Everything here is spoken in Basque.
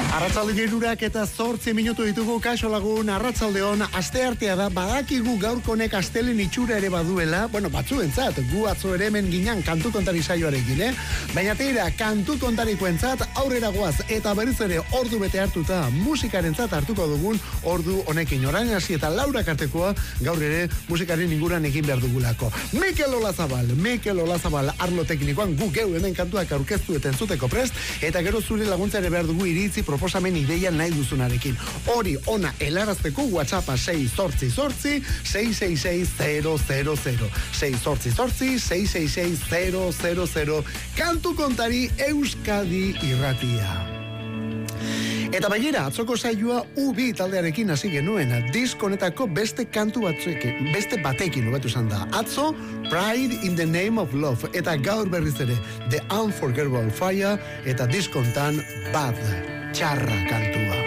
Arratsalde 3 eta 8 minutu ditugu. Kaixo lagun, arratsaldeon, asteartea da, badakigu gaurko honek astelen itxura ere baduela, bueno, batzuentzat, gu atzo ere hemen ginen kantu kontari saioarekin, Baina tira, kantu kontarikoentzat aurrera goaz eta berriz ere ordu bete hartuta musikarentzat hartuko dugun ordu honekin. Orain hasi eta Laura Kartekoa gaur ere musikaren inguruan egin behar dugulako. Mikel Olazabal arlo teknikoan gu geu hemen kantuak aurkeztu eta entzuteko prest, eta gero zure laguntza ere behar dugu iritzi proposamen ideia nahi duzunarekin. Hori ona helarazteko WhatsAppa 688 666 000 688 666 000 kantu kontari Euskadi Irratia. Eta bainera, atzoko saioa Ubi taldearekin hasi genuen, diskonetako beste kantu batzuekin, beste batekin hobetu izan da. Atzo, Pride in the Name of Love, eta gaur berriz ere, The Unforgettable Fire, eta diskontan Bad, txarra kantua.